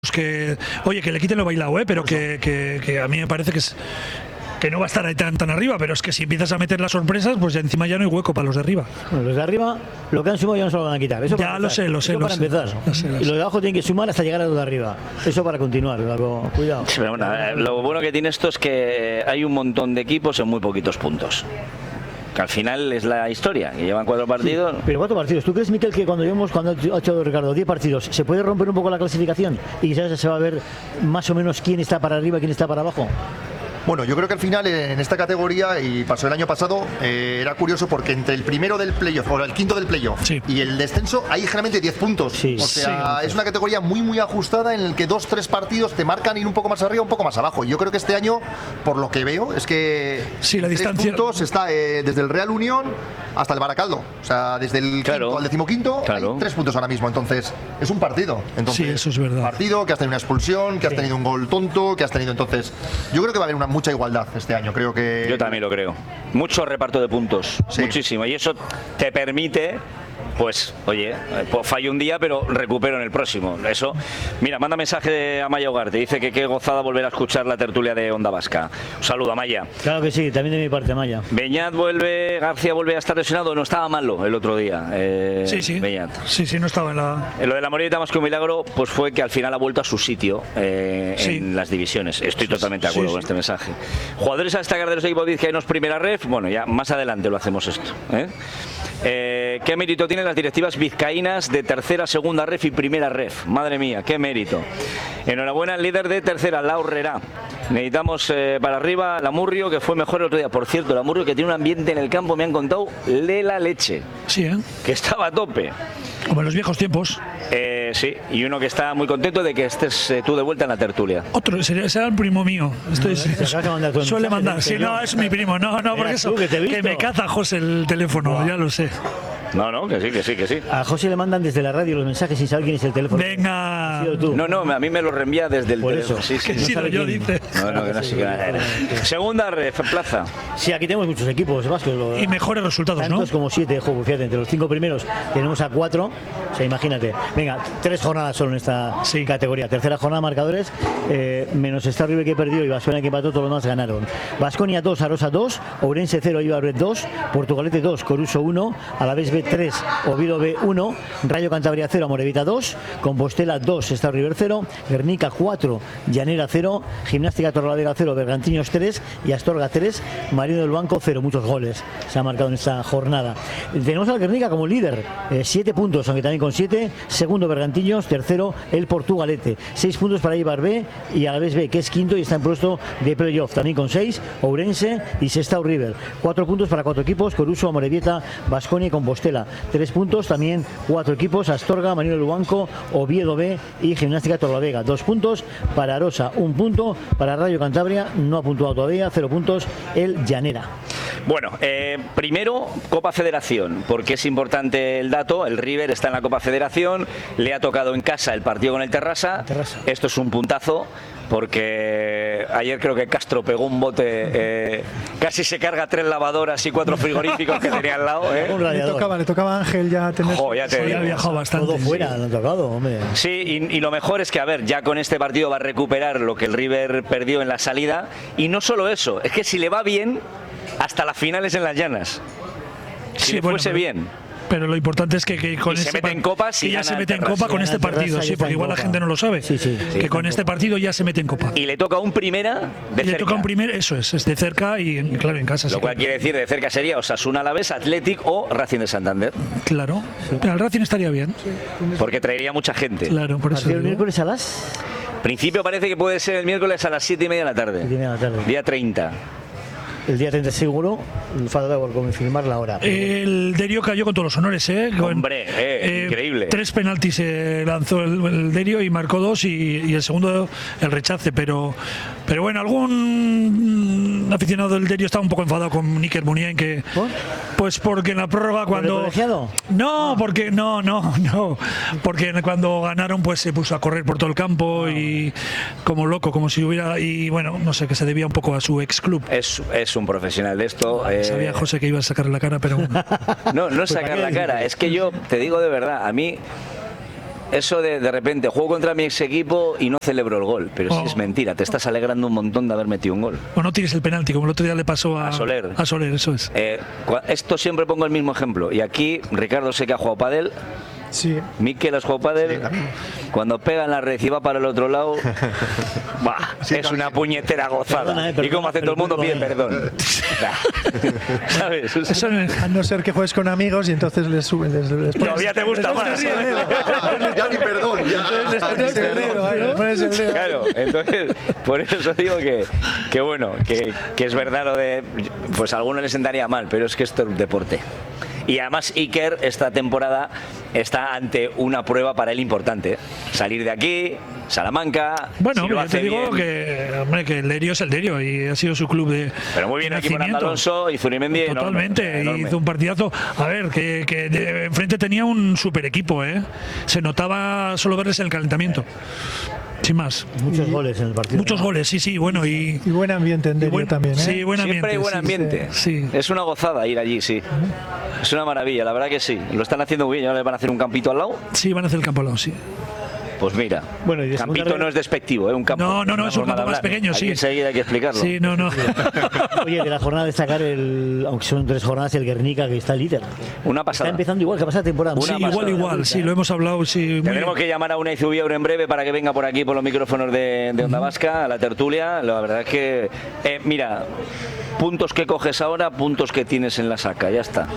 que, oye, que le quiten lo bailado, pero que a mí me parece que no va a estar ahí tan arriba, pero es que si empiezas a meter las sorpresas, pues ya encima ya no hay hueco para los de arriba. Bueno, los de arriba, lo que han sumado ya no se lo van a quitar. Eso ya lo sé. Y los de abajo tienen que sumar hasta llegar a los de arriba. Eso para continuar, cuidado. Sí, pero bueno, lo bueno que tiene esto es que hay un montón de equipos en muy poquitos puntos. Que al final es la historia, que llevan 4 partidos. Sí, pero 4 partidos. ¿Tú crees, Miquel, que cuando ha hecho Ricardo 10 partidos, se puede romper un poco la clasificación y quizás se va a ver más o menos quién está para arriba y quién está para abajo? Bueno, yo creo que al final en esta categoría, y pasó el año pasado, era curioso porque entre el primero del playoff o el quinto del playoff y el descenso hay generalmente 10 puntos. O sea, es una categoría muy ajustada en el que 2-3 partidos te marcan ir un poco más arriba, un poco más abajo. Yo creo que este año, por lo que veo, es que la distancia... 3 puntos está desde el Real Unión hasta el Baracaldo. O sea, desde el quinto al decimoquinto hay 3 puntos ahora mismo. Entonces, es un partido. Entonces, sí, eso es verdad. Partido que has tenido una expulsión, que has tenido un gol tonto, que has tenido... Entonces, yo creo que va a haber mucha igualdad este año, creo que... Yo también lo creo. Mucho reparto de puntos, muchísimo. Y eso te permite, pues, oye, fallo un día, pero recupero en el próximo. Eso, mira, manda mensaje a Amaya Ugarte, dice que qué gozada volver a escuchar la tertulia de Onda Vasca. Un saludo, Amaya. Claro que sí, también de mi parte, Amaya. Beñat García vuelve a estar lesionado, no estaba malo el otro día. Sí. Beñat. Sí, no estaba en la... Lo de la Morita más que un milagro, pues fue que al final ha vuelto a su sitio en las divisiones. Estoy totalmente de acuerdo con este mensaje. Jugadores a destacar de los equipos vizcaínos primera ref, bueno, ya más adelante lo hacemos esto. ¿Qué mérito tienen las directivas vizcaínas de tercera, segunda ref y primera ref? Madre mía, qué mérito. Enhorabuena al líder de tercera, La Horrera. Necesitamos para arriba Lamurrio, que fue mejor el otro día. Por cierto, Lamurrio, que tiene un ambiente en el campo, me han contado, de la leche. Sí, que estaba a tope. Como en los viejos tiempos. Sí, y uno que está muy contento de que estés tú de vuelta en la tertulia. Otro, será el primo mío. Suele mandar. Sí, no, es mi primo. No, porque eso. Que me caza José el teléfono, ya lo sé. No, que sí. A José le mandan desde la radio los mensajes sin saber quién es el teléfono. Venga. No, a mí me lo reenvía desde el teléfono. Eso. Sí, no yo dice. No, que no sé qué. Segunda ref, plaza. Sí, aquí tenemos muchos equipos vascos. Y mejores resultados, tantos como 7 de juego. Fíjate, entre los 5 primeros tenemos a 4. O sea, imagínate. Venga, 3 jornadas solo en esta categoría. Tercera jornada, marcadores. Menos Star River que perdió y Baskonia que empató, todos los demás ganaron. Baskonia 2, Arosa 2, Ourense 0, Eibar 2, Portugalete 2, Coruso 1, Alavés B 3, Oviedo B 1, Rayo Cantabria 0, Amorebieta 2, Compostela 2, Star River 0, Guernica 4, Llanera 0, Gimnástica Torrelavega 0, Bergantiños 3 y Astorga 3, Marino del Banco 0. Muchos goles se han marcado en esta jornada. Tenemos al Guernica como líder, 7 puntos, aunque también con 7, segundo Bergantiños, tercero el Portugalete, 6 puntos para Eibar B y Alavés B, que es quinto y está en puesto de playoff, también con 6, Ourense y Sestao River. 4 puntos para 4 equipos, Coruso, Amorebieta, Baskonia y Compostela. 3 puntos, también 4 equipos, Astorga, Marino del Banco, Oviedo B y Gimnástica Torrelavega. 2 puntos para Arosa, 1 punto para Rayo Cantabria, no ha puntuado todavía, 0 puntos el Llanera. Bueno, primero Copa Federación, porque es importante el dato. El River está en la Copa Federación, le ha tocado en casa el partido con el Terrassa. Esto es un puntazo, porque ayer creo que Castro pegó un bote, casi se carga 3 lavadoras y 4 frigoríficos que tenía al lado. Le tocaba a Ángel ya tener... ya ha viajado bastante. Todo fuera, le ha tocado, hombre. Sí, y lo mejor es que, a ver, ya con este partido va a recuperar lo que el River perdió en la salida. Y no solo eso, es que si le va bien, hasta las finales en las llanas. Si le fuese bien. Pero lo importante es que con se mete en Copa, y ya se mete en Copa con este partido, sí, porque igual la gente no lo sabe. Que con este partido ya se mete en Copa. Y le toca un primera de cerca. Le toca un primera, eso es de cerca y claro, en casa. Lo cual quiere decir de cerca sería Osasuna Alavés, Athletic o Racing de Santander. Claro, pero el Racing estaría bien. Porque traería mucha gente. Claro, por eso. ¿El miércoles a las? Principio parece que puede ser el miércoles a las 7:30 de la tarde. Día 30. El día 30 seguro, falta por confirmar la hora. El Derio cayó con todos los honores, Hombre, increíble. 3 penaltis lanzó el Derio y marcó 2 y el segundo el rechace, pero bueno, algún aficionado del Derio estaba un poco enfadado con Níker Muniain, que pues porque en la prórroga cuando porque cuando ganaron pues se puso a correr por todo el campo y como loco, como si hubiera, y bueno, no sé, que se debía un poco a su ex club. Es un profesional de esto. Sabía José que iba a sacar la cara, pero bueno. No es sacar la cara, es que yo te digo de verdad, a mí eso de repente juego contra mi ex equipo y no celebro el gol, pero sí es mentira, te estás alegrando un montón de haber metido un gol. O no tires el penalti, como el otro día le pasó a Soler. A Soler, eso es. Esto siempre pongo el mismo ejemplo, y aquí Ricardo sé que ha jugado pádel. Sí. Mikel, ¿has jugado pádel? Sí, cuando pega en la red y va para el otro lado, sí, es una puñetera gozada. Perdona, y como hace todo el mundo, pide perdón. ¿Sabes? Eso, a no ser que juegues con amigos y entonces les suben. Todavía te gusta más. Ya ni perdón. Claro, entonces, por eso digo que bueno, que es verdad lo de. Pues a algunos les sentaría mal, pero es que esto es un deporte. Y además Iker esta temporada está ante una prueba para él importante. Salir de aquí, Salamanca. Bueno, si te digo que el Derio es el Derio y ha sido su club de. Pero muy bien aquí con Alonso y Zurimendi. Totalmente, enorme. Hizo un partidazo. A ver, que enfrente tenía un super equipo, ¿eh? Se notaba solo verles en el calentamiento. Sin más. Muchos goles en el partido. Muchos goles, sí, bueno. Y buen ambiente en Derio también, ¿eh? Sí, buen ambiente. Siempre hay buen ambiente. Sí. Es una gozada ir allí, sí. Es una maravilla, la verdad que sí. Lo están haciendo muy bien. ¿Ya le van a hacer un campito al lado? Sí, van a hacer el campo al lado, sí. Pues mira, bueno, campito no es despectivo, ¿eh? Un campo. No, es un campo más pequeño, sí. Hay que explicarlo. Sí, no. Oye, de la jornada destacar aunque son 3 jornadas, el Guernica, que está líder. Una pasada. Está empezando igual que pasada temporada. Sí, igual, sí, lo hemos hablado, sí. Tendremos que llamar a Unai Zubiaur en breve para que venga por aquí por los micrófonos de Onda Vasca, a la tertulia. La verdad es que, mira, puntos que coges ahora, puntos que tienes en la saca, ya está.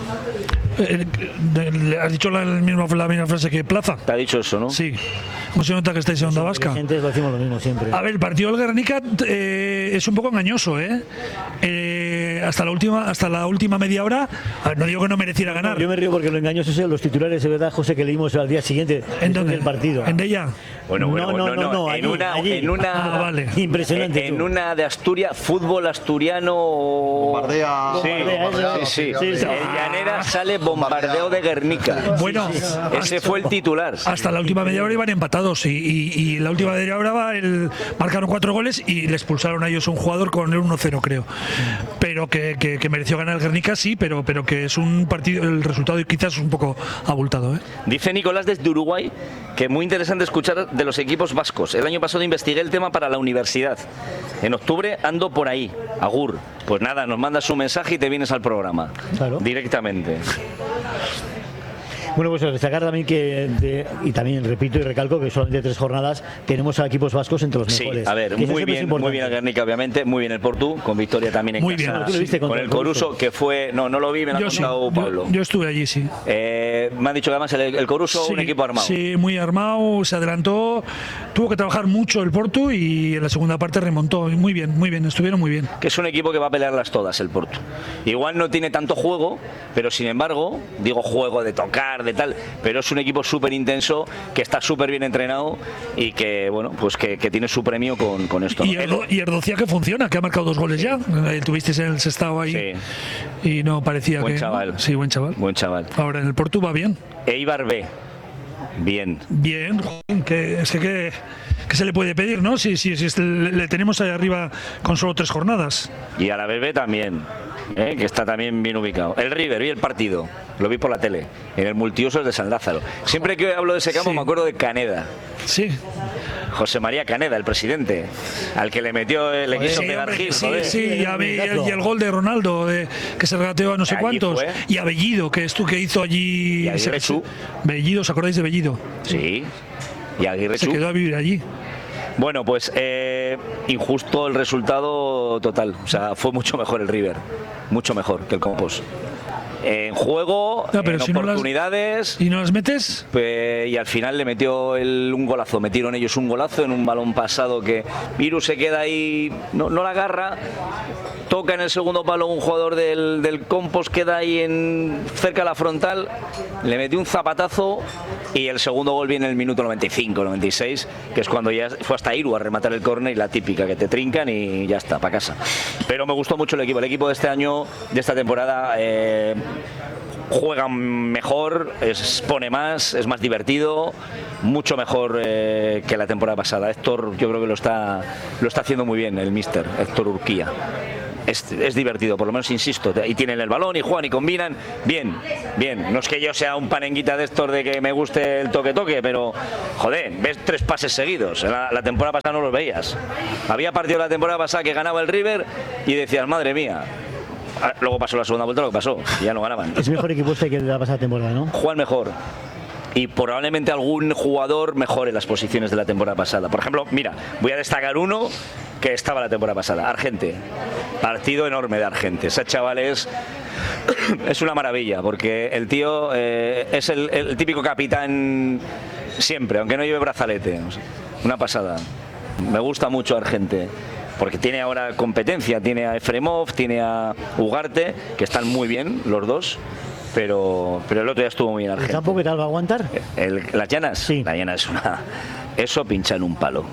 ¿Has dicho la misma frase que Plaza? Te ha dicho eso, ¿no? Sí. ¿Cómo se nota que estáis en Onda Vasca? Lo decimos lo mismo siempre. A ver, el partido del Guernica es un poco engañoso, ¿eh? Hasta la última media hora, no digo que no mereciera ganar. Yo me río porque lo engañoso es los titulares, de verdad, José, que leímos al día siguiente del partido. ¿En Della? Bueno, en una vale. Impresionante. En una de Asturias, fútbol asturiano. Bombardea. Sí. En Llanera sale bombardeo de Guernica. Bueno, ese fue el titular. Hasta la última media hora iban empatados y la última media hora marcaron 4 goles y le expulsaron a ellos un jugador con el 1-0, creo. Pero que mereció ganar el Guernica, sí, pero que es un partido, el resultado quizás es un poco abultado, ¿eh? Dice Nicolás desde Uruguay que es muy interesante escuchar de los equipos vascos. El año pasado investigué el tema para la universidad. En octubre ando por ahí. Agur. Pues nada, nos mandas un mensaje y te vienes al programa. Claro. Directamente. Bueno, pues destacar también y también repito y recalco que solamente 3 jornadas tenemos a equipos vascos entre los mejores. Sí, a ver, muy bien el Guernica, obviamente, muy bien el Portu, con victoria también en muy casa. Bien, sí. Con el Coruso, que fue, no lo vi, me lo ha contado Pablo. Yo estuve allí, sí. Me han dicho que además el Coruso, un equipo armado. Sí, muy armado, se adelantó, tuvo que trabajar mucho el Portu y en la segunda parte remontó. Muy bien, estuvieron muy bien. Que es un equipo que va a pelearlas todas, el Portu. Igual no tiene tanto juego, pero sin embargo, digo juego de tocar, de tal, pero es un equipo súper intenso, que está súper bien entrenado y que, bueno, pues que tiene su premio con esto. Y Erdocía que funciona, que ha marcado 2 goles ya. Tuvisteis en el Sestao ahí y no parecía buen chaval. ¿no? Sí, buen chaval. Ahora en el Portu va bien. Eibar B. Bien, que se le puede pedir, ¿no? Si le tenemos ahí arriba con solo 3 jornadas. Y a la BB también, que está también bien ubicado. El River, vi el partido, lo vi por la tele, en el multiusos de San Lázaro. Siempre que hablo de ese campo me acuerdo de Caneda. Sí. José María Caneda, el presidente, al que le metió, le quiso pegar Gil. Y el gol de Ronaldo, que se regateó a no sé cuántos. Y a Bellido, que hizo allí. Y Aguirre Chu. Bellido, ¿os acordáis de Bellido? Sí. Y Aguirre Chu. Se quedó a vivir allí. Bueno, pues injusto el resultado total. O sea, fue mucho mejor el River. Mucho mejor que el Campos. En juego, en oportunidades. ¿Y no las metes? Y al final le metió un golazo. Metieron ellos un golazo en un balón pasado que Virus se queda ahí, no la agarra. Toca en el segundo palo un jugador del Campos, queda ahí cerca de la frontal. Le metió un zapatazo y el segundo gol viene en el minuto 95, 96, que es cuando ya fue hasta Iru a rematar el córner y la típica que te trincan y ya está, para casa. Pero me gustó mucho el equipo de este año, de esta temporada. Juegan mejor, expone más, es más divertido, mucho mejor que la temporada pasada. Héctor, yo creo que lo está haciendo muy bien el míster, Héctor Urquía. es divertido, por lo menos insisto, y tienen el balón y juegan y combinan bien. No es que yo sea un panenguita de estos de que me guste el toque, pero joder, ves 3 pases seguidos. La temporada pasada no los veías. Había partido la temporada pasada que ganaba el River y decías, madre mía. Luego pasó la segunda vuelta, lo que pasó, y ya no ganaban. Es mejor equipo este que la pasada temporada, ¿no? Juegan mejor. Y probablemente algún jugador mejore las posiciones de la temporada pasada. Por ejemplo, mira, voy a destacar uno que estaba la temporada pasada, Argente. Partido enorme de Argente. Ese chaval es una maravilla, porque el tío es el típico capitán siempre, aunque no lleve brazalete. Una pasada. Me gusta mucho Argente, porque tiene ahora competencia, tiene a Efremov, tiene a Ugarte, que están muy bien los dos. Pero el otro día estuvo muy bien Argente. ¿El campo qué tal va a aguantar? ¿Las Llanas? Sí. La Llana es una... Eso pincha en un palo.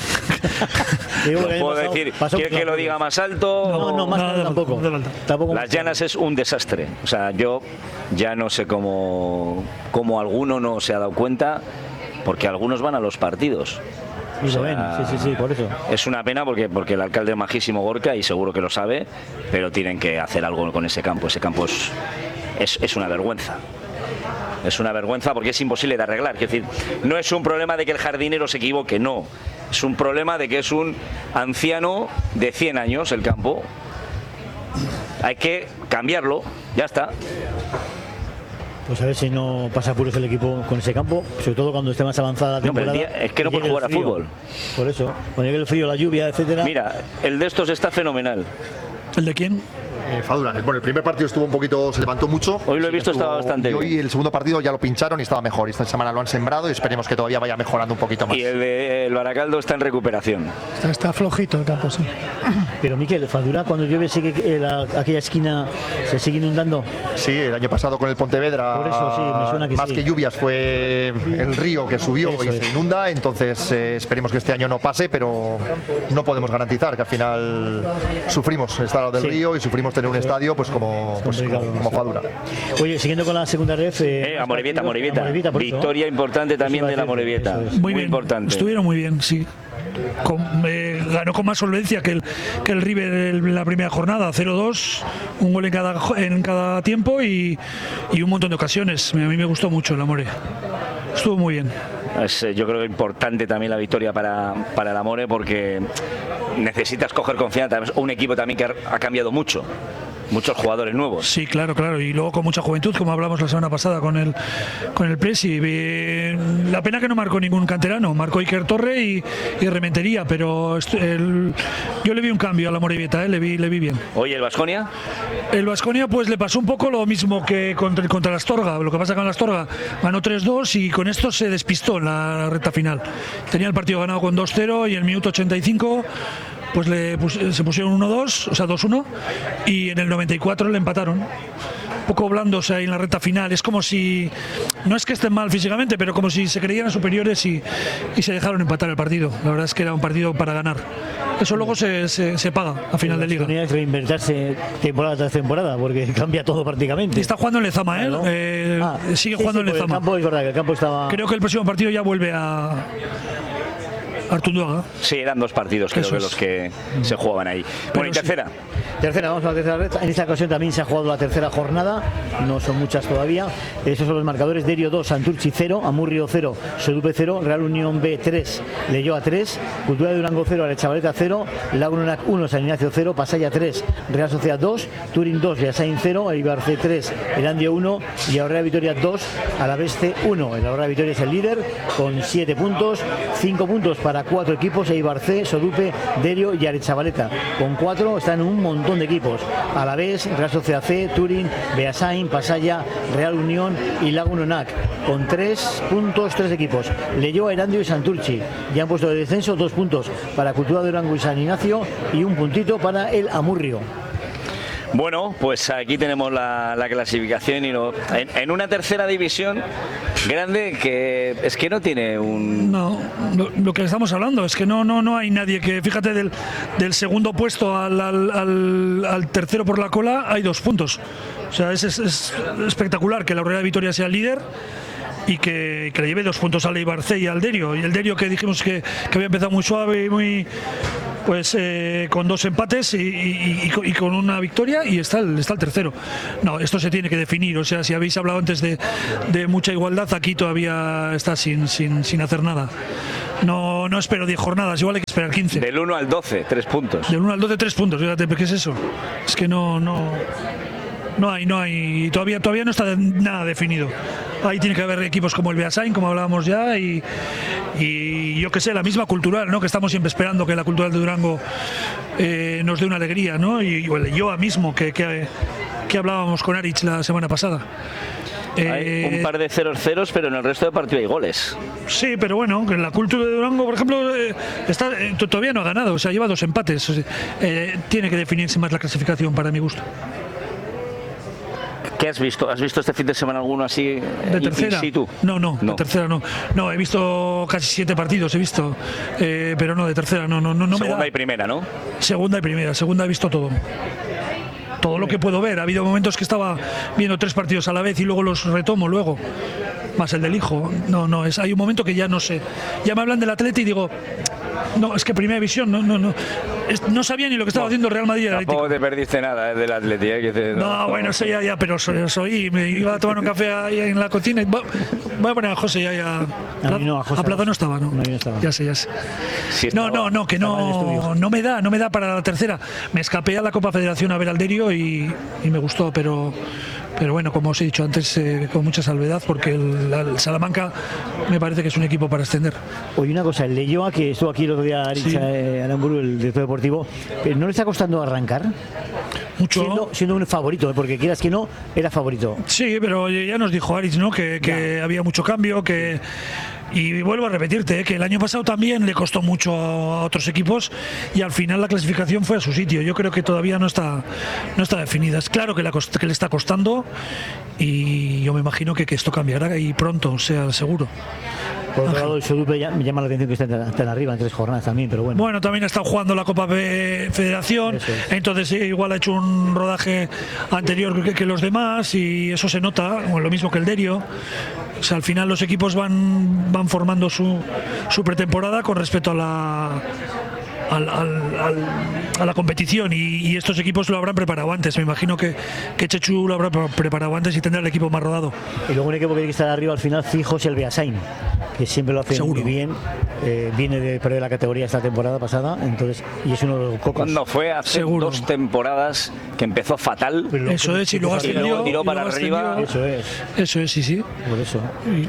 Digo, no puedo decir, ¿quiere que lo diga más alto? No, más alto tampoco. Las Llanas es un desastre. O sea, yo ya no sé cómo alguno no se ha dado cuenta, porque algunos van a los partidos. Y lo ven, sí, por eso. Es una pena porque el alcalde es majísimo, Gorka, y seguro que lo sabe, pero tienen que hacer algo con ese campo. Ese campo es una vergüenza. Es una vergüenza porque es imposible de arreglar. Es decir, no es un problema de que el jardinero se equivoque, no. Es un problema de que es un anciano de 100 años el campo. Hay que cambiarlo, ya está. Pues a ver si no pasa apuros el equipo con ese campo, sobre todo cuando esté más avanzada la temporada. Es que no puede jugar a fútbol. Por eso, cuando llegue el frío, la lluvia, etcétera. Mira, el de estos está fenomenal. ¿El de quién? Fadura. Bueno, el primer partido estuvo un poquito, se levantó mucho. Hoy lo he visto, estaba bastante bien. Y hoy el segundo partido ya lo pincharon y estaba mejor. Esta semana lo han sembrado y esperemos que todavía vaya mejorando un poquito más. Y el Baracaldo está en recuperación. Está flojito el campo, sí. Pero Miquel, Fadura, cuando llueve sigue aquella esquina se sigue inundando. Sí, el año pasado con el Pontevedra, por eso, sí, me suena que más sí. Que lluvias fue el río que subió y se inunda. Entonces esperemos que este año no pase, pero no podemos garantizar, que al final sufrimos estar al lado del río y sufrimos tener un estadio pues como Fadura. Oye, siguiendo con la segunda ref, Amorebieta. Victoria importante también de la Amorebieta. Muy bien, importante. Estuvieron muy bien, sí. Ganó con más solvencia que el River en la primera jornada, 0-2, un gol en cada tiempo y un montón de ocasiones. A mí me gustó mucho el Amore. Estuvo muy bien. Yo creo que es importante también la victoria para el Amore, porque necesitas coger confianza. Un equipo también que ha cambiado mucho. Muchos jugadores nuevos. Sí, claro. Y luego con mucha juventud, como hablamos la semana pasada con el Presi. La pena que no marcó ningún canterano. Marcó Iker Torre y Rementería, pero yo le vi un cambio a la Morevieta, le vi bien. Oye, ¿el Baskonia? El Baskonia pues le pasó un poco lo mismo que contra la Astorga. Lo que pasa con la Astorga ganó 3-2 y con esto se despistó en la recta final. Tenía el partido ganado con 2-0 y en el minuto 85 pues se pusieron 1-2, o sea 2-1, y en el 94 le empataron. Un poco blandos ahí en la recta final. Es como si, no es que estén mal físicamente, pero como si se creyeran superiores y se dejaron empatar el partido. La verdad es que era un partido para ganar. Eso luego se paga a final de liga. Tenía que reinventarse temporada tras temporada, porque cambia todo prácticamente. Y está jugando en Lezama, sigue jugando en Lezama. El campo, es verdad que el campo estaba... Creo que el próximo partido ya vuelve a Artunduaga. Sí, eran 2 partidos creo que los que se jugaban ahí. Bueno, y tercera. Tercera, vamos a la tercera red. En esta ocasión también se ha jugado la tercera jornada, no son muchas todavía. Esos son los marcadores: Derio 2, Santurchi 0, Amurrio 0, Sodupe 0, Real Unión B 3, Leyoa 3, Cultura de Durango 0, Arechavaleta 0, Lagunonac 1, San Ignacio 0, Pasaya 3, Real Sociedad 2, Turín 2, Beasain 0, Eibar C 3, Erandio 1 y Aurrera Vitoria 2, Alavés C 1. El Aurrera Vitoria es el líder con 7 puntos, 5 puntos para 4 equipos: Eibar C, Sodupe, Derio y Arechavaleta. Con 4 están un montón de equipos: Alavés, Real Sociedad C, Turín, Beasain, Pasaya, Real Unión y Lagunonac. Con 3 puntos, 3 equipos: Leyoa, Erandio y Santurchi. Ya han puesto de descenso 2 puntos para Cultura de Durango y San Ignacio y 1 puntito para el Amurrio. Bueno, pues aquí tenemos la clasificación y en una tercera división grande que es que no tiene un... No, lo que estamos hablando es que no hay nadie que... Fíjate, del segundo puesto al tercero por la cola hay 2 puntos. O sea, es espectacular que la Aurrera Vitoria sea el líder y que le lleve 2 puntos al Eibar C y al Derio. Y el Derio, que dijimos que había empezado muy suave y Pues con 2 empates y con una victoria, y está el tercero. No, esto se tiene que definir. O sea, si habéis hablado antes de mucha igualdad, aquí todavía está sin hacer nada. No espero 10 jornadas, igual hay que esperar 15. Del 1 al 12, 3 puntos. Del 1 al 12, 3 puntos. Fíjate, ¿qué es eso? Es que no hay, todavía no está nada definido. Ahí tiene que haber equipos como el Beasain, como hablábamos ya, y yo que sé, la misma Cultural, ¿no? Que estamos siempre esperando que la Cultural de Durango nos dé una alegría, ¿no? Y el Leioa mismo, que hablábamos con Aritz la semana pasada. Hay un par de 0-0, pero en el resto de partidos hay goles. Sí, pero bueno, en la Cultura de Durango, por ejemplo, todavía no ha ganado, o sea, lleva 2 empates. O sea, tiene que definirse más la clasificación, para mi gusto. ¿Qué has visto? ¿Has visto este fin de semana alguno así de tercera? In situ? No, de tercera no. No, he visto casi 7 partidos, pero no, de tercera no Segunda y primera, ¿no? Segunda y primera, segunda he visto todo lo que puedo ver. Ha habido momentos que estaba viendo 3 partidos a la vez y luego los retomo más el del hijo. Hay un momento que ya no sé. Ya me hablan del Atleti y digo, no, es que primera división, no sabía ni lo que estaba haciendo el Real Madrid. Tampoco te perdiste nada del Atleti. Bueno, eso ya, pero soy, me iba a tomar un café ahí en la cocina y voy a poner a José ya. A Plaza no estaba, ¿no? No estaba. Ya sé. Sí, que no me da para la tercera. Me escapé a la Copa Federación a ver al Derio y me gustó, pero bueno, como os he dicho antes, con mucha salvedad, porque el Salamanca me parece que es un equipo para ascender. Oye, una cosa, el Leioa, que estuvo aquí el otro día Aramburu, el director deportivo, ¿no le está costando arrancar? Mucho. Siendo un favorito, porque quieras que no, era favorito. Sí, pero ya nos dijo Aritz, ¿no? Que había mucho cambio, y vuelvo a repetirte, que el año pasado también le costó mucho a otros equipos y al final la clasificación fue a su sitio. Yo creo que todavía no está definida. Es claro que le está costando y yo me imagino que esto cambiará y pronto, o sea, seguro. Por otro lado, el Sodupe me llama la atención que estén arriba en 3 jornadas también, pero bueno. Bueno, también ha estado jugando la Copa Federación, entonces igual ha hecho un rodaje anterior que los demás y eso se nota, lo mismo que el Derio. O sea, al final los equipos van formando su pretemporada con respecto a la competición y estos equipos lo habrán preparado antes. Me imagino que Chechu lo habrá preparado antes y tendrá el equipo más rodado. Y luego un equipo que tiene que estar arriba al final fijo es el Beasain, que siempre lo hace seguro. Muy bien. Viene de perder la categoría esta temporada pasada, entonces, y es uno de los cocos. Cuando fue hace 2 temporadas que empezó fatal. Eso es, y luego ascendió, tiró para arriba. Eso es, sí. Por eso.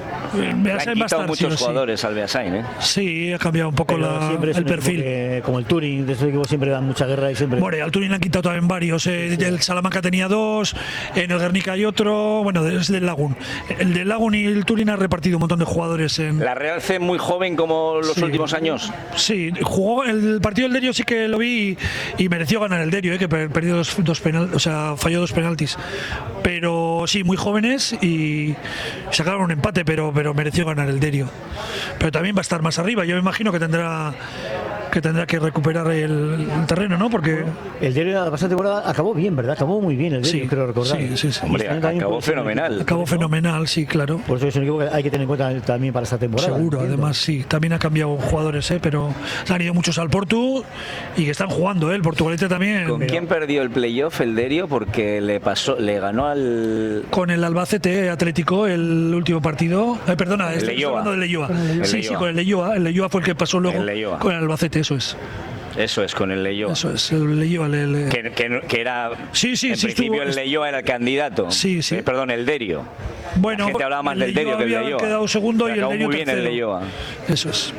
Han quitado muchos jugadores al Beasain, Sí, ha cambiado un poco el perfil. Como el Turing, de estos equipos siempre dan mucha guerra y siempre. Bueno, al Turing le han quitado también varios. El Salamanca tenía 2, en el Guernica hay otro. Bueno, es del Lagún. El del Lagún y el Turing han repartido un montón de jugadores en. La Real C muy joven como los últimos años. Sí, jugó el partido del Derio, sí que lo vi y mereció ganar el Derio, que perdió 2 penaltis, o sea, falló 2 penaltis. Pero sí, muy jóvenes y sacaron un empate, pero mereció ganar el Derio. Pero también va a estar más arriba. Yo me imagino que tendrá que recuperar el terreno, ¿no? Porque el Derio la pasada temporada acabó bien, ¿verdad? Acabó muy bien el Derio, creo recordar. Sí. Hombre, acabó fenomenal. Acabó fenomenal, sí, claro. Por eso es un equipo que hay que tener en cuenta también para esta temporada. Seguro, además sí. También ha cambiado jugadores, pero han ido muchos al Portu y que están jugando, el Portugalete también. ¿Con quién perdió el playoff el Derio? Porque le ganó al. Con el Albacete Atlético el último partido. Perdona, estoy hablando del Leioa. Sí, con el Leioa. El Leioa fue el que pasó luego con el Albacete, eso es. Eso es, con el Leioa. Eso es, el Leioa. Que era. Sí, en principio el Leioa era el candidato. Sí. Perdón, el Derio. Bueno, la gente hablaba más del Derio que del Leioa. Quedado segundo y el Derio muy bien tercero. El Leioa. Eso es.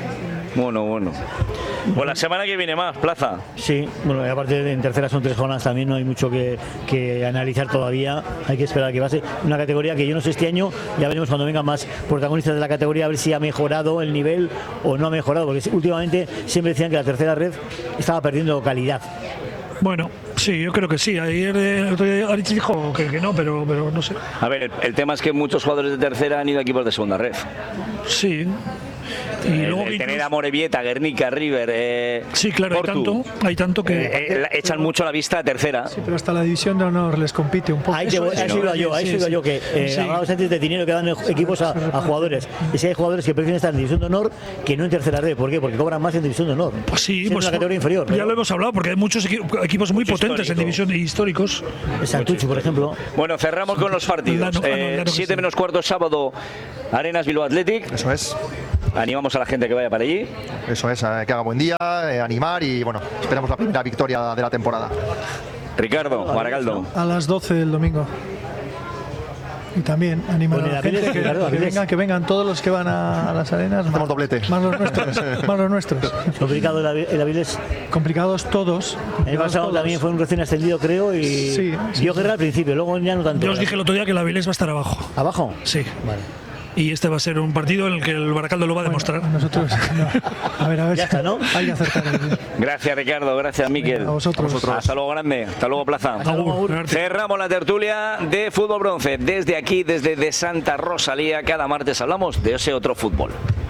Bueno. Pues la semana que viene más, Plaza. Sí, bueno, y aparte en tercera son 3 jornadas también, no hay mucho que analizar todavía, hay que esperar a que pase una categoría que yo no sé este año, ya veremos cuando vengan más protagonistas de la categoría a ver si ha mejorado el nivel o no ha mejorado, porque últimamente siempre decían que la tercera red estaba perdiendo calidad. Bueno, sí, yo creo que sí. Ayer Aritz dijo que no, pero no sé. A ver, el tema es que muchos jugadores de tercera han ido a equipos de segunda red. Sí. Y luego el tener a Morevieta, Guernica, River. Sí, claro, hay tanto que. Echan mucho la vista a tercera. Sí, pero hasta la división de honor les compite un poco. Ahí iba yo, que hablamos antes de dinero que dan equipos a jugadores. Y si hay jugadores que prefieren estar en división de honor que no en tercera red. ¿Por qué? Porque cobran más en división de honor. Pues sí, pues, una categoría inferior. Ya lo hemos hablado, porque hay muchos equipos muy potentes en división históricos. Santucci, por ejemplo. Bueno, cerramos con los partidos. 7 menos cuarto sábado, Arenas Bilbao Athletic. Eso es. Animamos a la gente que vaya para allí. Eso es, que haga buen día, animar y bueno, esperamos la primera victoria de la temporada. Ricardo, Baragaldo. A las 12 del domingo. Y también animar a la gente que vengan todos los que van a las arenas. Hacemos doblete. Más los nuestros. Complicado el Avilés. Complicados todos. El pasado también fue un recién ascendido, creo, y dio guerra al principio, luego ya no tanto. Yo os dije el otro día que el Avilés va a estar abajo. ¿Abajo? Sí. Vale. Y este va a ser un partido en el que el Baracaldo lo va a demostrar. Nosotros, no. A ver. Ya está, ¿no? Hay que acertar. Gracias, Ricardo. Gracias, Miquel. A vosotros. Hasta luego, grande. Hasta luego, Plaza. Cerramos la tertulia de Fútbol Bronce. Desde aquí, desde de Santa Rosalía, cada martes hablamos de ese otro fútbol.